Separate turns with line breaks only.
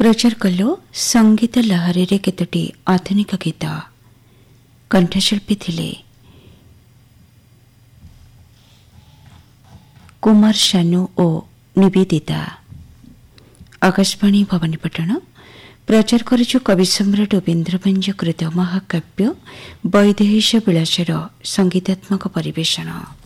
प्रचार कलो संगीत लहरी रे केतोटी आधुनिक गीत कंठशिल्पी थिले कुमार शानू ओ निवेदिता। आकाशवाणी भवानीपटन प्रचार करिछु कवि सम्राट उपेन्द्रभंज कृत महाकाव्य वैदेहीश विलासर संगीतात्मक परिवेषण।